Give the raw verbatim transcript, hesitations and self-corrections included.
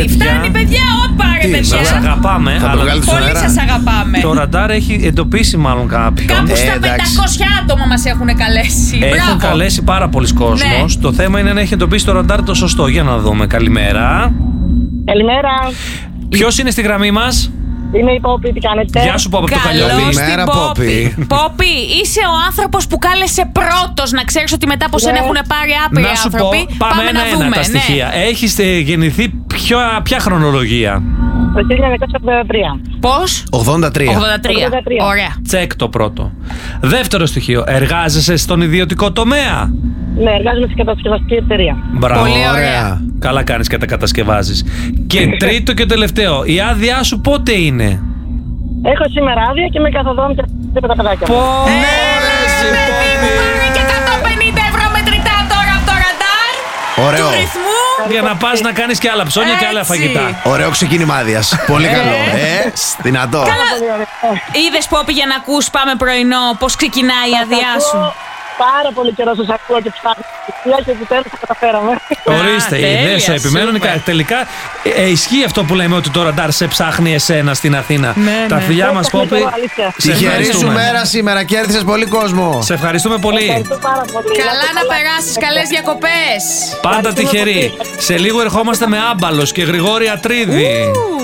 παιδιά. Φτάνει, παιδιά, όπα ρε παιδιά. Σας αγαπάμε. Θα το Αλλά βγάλετε στον Πολύ αέρα. σας αγαπάμε. το ραντάρ έχει εντοπίσει μάλλον κάποιον. Κάπου Ε, στα εντάξει. πεντακόσια άτομα μας έχουν καλέσει. Έχουν Μπράβο. καλέσει πάρα πολλοί κόσμος. Ναι. Το θέμα είναι να έχει εντοπίσει το ραντάρ το σωστό. Για να δούμε. Καλημέρα. Καλημέρα. Ποιος είναι στη γραμμή μας? Είμαι η Πόπη, τι κάνετε? Γεια σου, Πόπη, από το Καλώς Καλλιόπι. την Καλημέρα, Πόπη. Πόπη. Πόπη, είσαι ο άνθρωπος που κάλεσε πρώτος. Να ξέρεις ότι μετά από σένα Ναι. έχουν πάρει άπειροι Να σου πω, άνθρωποι. πάμε να ένα-ένα δούμε. τα ναι. στοιχεία. Έχεις ε, γεννηθεί ποια, ποια χρονολογία? Το χίλια εννιακόσια ογδόντα τρία. Πώς? ογδόντα τρία. ογδόντα τρία. ογδόντα τρία. Ωραία. Τσεκ το πρώτο. Δεύτερο στοιχείο. Εργάζεσαι στον ιδιωτικό τομέα? Ναι, εργάζομαι σε κατασκευαστική εταιρεία. Μπράβο. Πολύ ωραία. Καλά κάνεις και τα κατασκευάζεις. Και τρίτο και τελευταίο. Η άδειά σου πότε είναι? Έχω σήμερα άδεια και με καθοδόν και με τα παιδάκια μου. Πω, Ε, ρε, εσύ, παιδί μου, Πόπη. πάρε και εκατόν πενήντα ευρώ μετρητά τώρα από το ραντάρ Ωραίο. του ρυθμού. Για να πας να κάνεις και άλλα ψώνια και άλλα Έτσι. φαγητά. Ωραίο ξεκίνημα άδειας. Πολύ καλό. Ε, δυνατό. Πολύ ωραία. Είδες, Πόπη, για να ακούς πάμε πρωινό πώς ξεκινάει η άδειά σου. Πάρα πολύ καιρό σας ακούω και ψάχνω. Και επιτέλους τα καταφέραμε. Ορίστε, τέλεια, ιδέες σου επιμένουν. σούπερ. Τελικά ε, ε, ισχύει αυτό που λέμε ότι το ραντάρ σε ψάχνει εσένα στην Αθήνα. Ναι, Τα ναι. φιλιά μας, Έψαχνε Πόπη. καιρό, αλήθεια. Σε Τυχερή σου ευχαριστούμε. μέρα σήμερα. Κέρδισες πολύ κόσμο. Σε ευχαριστούμε πολύ. Ευχαριστώ πάρα πολύ. Καλά να περάσεις, καλές διακοπές. Πάντα τυχερή. Σε λίγο ερχόμαστε με Άμπαλος και Γρηγόρη Ατρίδη. Ου.